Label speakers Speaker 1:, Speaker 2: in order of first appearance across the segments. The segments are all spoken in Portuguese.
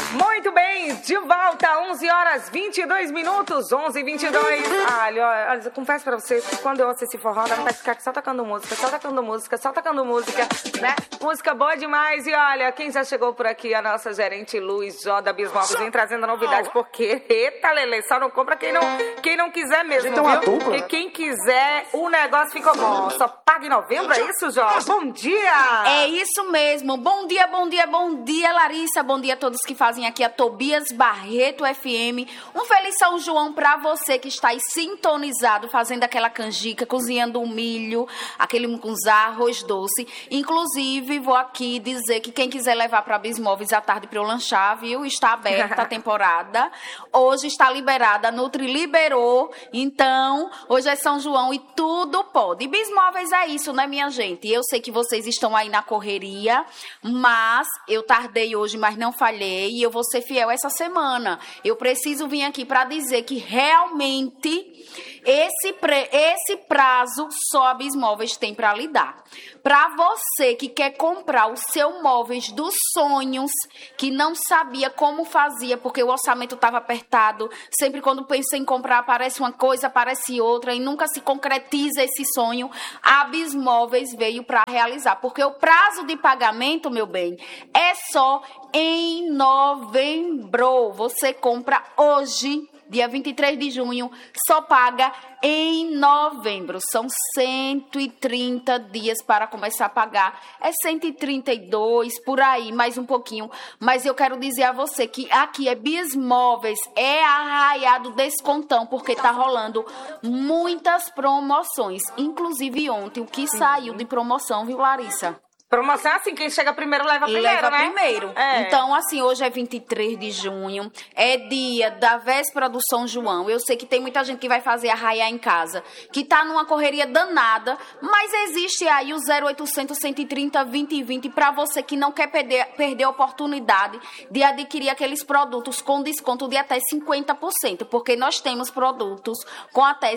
Speaker 1: Muito bem, de volta, 11 horas 22 minutos, 11h22. Olha, eu confesso pra vocês que quando eu ouço esse forró, dá vontade de ficar aqui só tocando música, né? Música boa demais. E olha, quem já chegou por aqui, a nossa gerente Luiz Jó da Bismóveis, vem trazendo novidade, porque, eita, Lelê, só não compra quem não quiser mesmo, viu? Porque quem quiser, o negócio ficou bom. Só paga em novembro, é isso, Jó? Bom dia!
Speaker 2: É isso mesmo. Bom dia, Larissa. Bom dia a todos que fazem aqui a Tobias Barreto FM. Um feliz São João pra você que está aí sintonizado, fazendo aquela canjica, cozinhando o milho, aquele mucunzá, arroz doce. Inclusive, vou aqui dizer que quem quiser levar pra Bismóveis à tarde pra eu lanchar, viu? Está aberta a temporada. Hoje está liberada, a Nutri liberou. Então, hoje é São João e tudo pode. E Bismóveis é isso, né, minha gente? Eu sei que vocês estão aí na correria, mas eu tardei hoje, mas não falhei. E eu vou ser fiel essa semana. Eu preciso vir aqui para dizer que realmente esse prazo só a Bismóveis tem para lhe dar. Para você que quer comprar o seu móveis dos sonhos, que não sabia como fazia, porque o orçamento estava apertado, sempre quando pensa em comprar aparece uma coisa, aparece outra e nunca se concretiza esse sonho, a Bismóveis veio para realizar, porque o prazo de pagamento, meu bem, é só em novembro. Você compra hoje, dia 23 de junho, só paga em novembro. São 130 dias para começar a pagar. É 132, por aí, mais um pouquinho. Mas eu quero dizer a você que aqui é Bismóveis, é arraiado descontão, porque tá rolando muitas promoções. Inclusive ontem, o que saiu de promoção, viu, Larissa?
Speaker 1: Promoção assim, quem chega primeiro leva primeiro,
Speaker 2: leva
Speaker 1: né?
Speaker 2: primeiro.
Speaker 1: É.
Speaker 2: Então, assim, hoje é 23 de junho, é dia da véspera do São João. Eu sei que tem muita gente que vai fazer arraiar em casa, que tá numa correria danada, mas existe aí o 0800 130 2020 para você que não quer perder a oportunidade de adquirir aqueles produtos com desconto de até 50%, porque nós temos produtos com até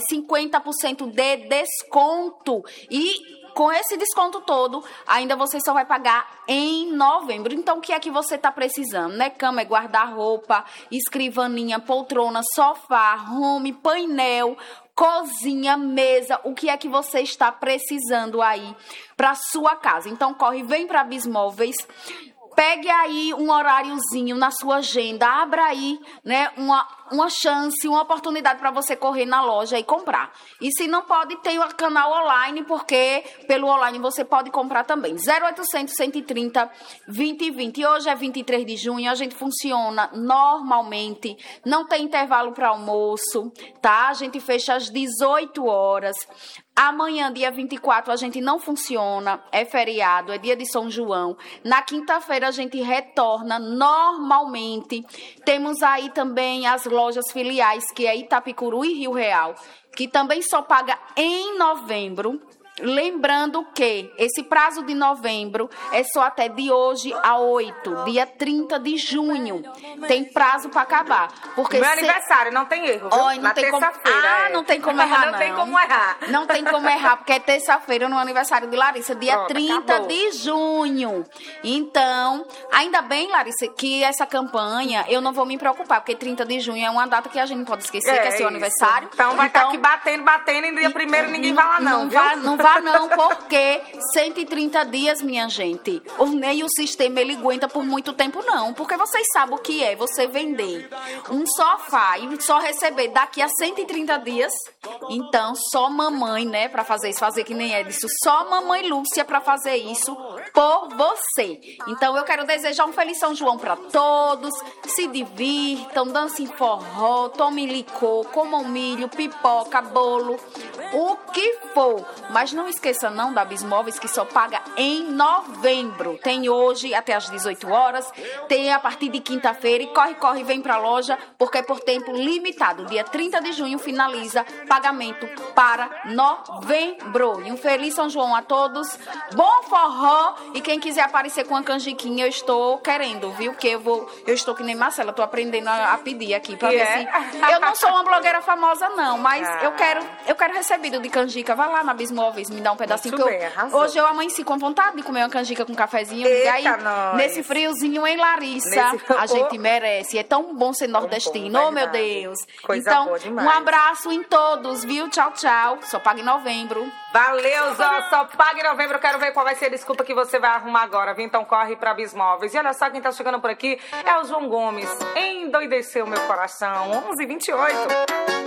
Speaker 2: 50% de desconto. E com esse desconto todo, ainda você só vai pagar em novembro. Então, o que é que você está precisando, né? Cama, é guarda-roupa, escrivaninha, poltrona, sofá, home, painel, cozinha, mesa. O que é que você está precisando aí para sua casa? Então, corre, vem para Bismóveis. Pegue aí um horáriozinho na sua agenda, abra aí, né, uma chance, uma oportunidade para você correr na loja e comprar. E se não pode, tem o canal online, porque pelo online você pode comprar também. 0800 130 2020. E hoje é 23 de junho, a gente funciona normalmente, não tem intervalo para almoço, tá? A gente fecha às 18 horas. Amanhã, dia 24, a gente não funciona, é feriado, é dia de São João. Na quinta-feira, a gente retorna normalmente. Temos aí também as lojas filiais, que é Itapicuru e Rio Real, que também só paga em novembro. Lembrando que esse prazo de novembro é só até de hoje a 8, dia 30 de junho. Tem prazo para acabar. Porque
Speaker 1: meu aniversário, não tem erro, viu?
Speaker 2: Oi, não tem
Speaker 1: terça-feira.
Speaker 2: Não tem como errar,
Speaker 1: não. Tem como errar.
Speaker 2: Não tem como errar, porque é terça-feira no aniversário de Larissa, dia
Speaker 1: Pronto,
Speaker 2: 30
Speaker 1: acabou.
Speaker 2: de junho. Então, ainda bem, Larissa, que essa campanha, eu não vou me preocupar, porque 30 de junho é uma data que a gente não pode esquecer, que é seu aniversário.
Speaker 1: Então vai estar aqui batendo, e dia primeiro ninguém vai lá não, viu?
Speaker 2: Não vá não, porque 130 dias, minha gente, nem o sistema ele aguenta por muito tempo não, porque vocês sabem o que é você vender um sofá e só receber daqui a 130 dias. Então, só mamãe, né, pra fazer isso, fazer que nem é disso, só mamãe Lúcia pra fazer isso por você. Então, eu quero desejar um feliz São João pra todos, se divirtam, dancem forró, tomem licor, comam milho, pipoca, bolo, o que for, mas não esqueça não da Bismóveis, que só paga em novembro. Tem hoje até às 18 horas, tem a partir de quinta-feira, e corre, vem pra loja, porque é por tempo limitado. Dia 30 de junho finaliza pagamento para novembro. E um feliz São João a todos, bom forró, e quem quiser aparecer com uma canjiquinha, eu estou querendo, viu? Porque eu estou que nem Marcela, estou aprendendo a pedir aqui, pra ver se... Eu não sou uma blogueira famosa não, mas eu quero receber bebido de canjica, vai lá na Bismóveis, me dá um pedacinho.
Speaker 1: Muito bem, arrasou.
Speaker 2: Hoje eu amanheci com vontade de comer uma canjica com cafezinho.
Speaker 1: Eita,
Speaker 2: e aí,
Speaker 1: nós.
Speaker 2: nesse friozinho em Larissa, a gente merece. É tão bom ser nordestino. Oh, meu Deus.
Speaker 1: Coisa
Speaker 2: então,
Speaker 1: boa demais.
Speaker 2: um abraço em todos, viu? Tchau, tchau. Só paga em novembro.
Speaker 1: Valeu, Zó. Só paga em novembro. Quero ver qual vai ser a desculpa que você vai arrumar agora, viu? Então corre pra Bismóveis. E olha só, quem tá chegando por aqui é o João Gomes. Endoideceu meu coração. 11h28.